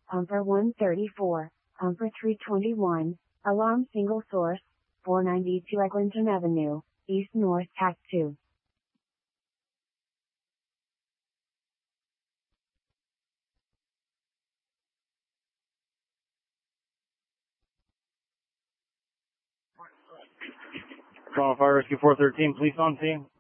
Pumper 134, Pumper 321, alarm single source, 492 Eglinton Avenue, East North Tac 2. Call Fire Rescue 413, police on scene.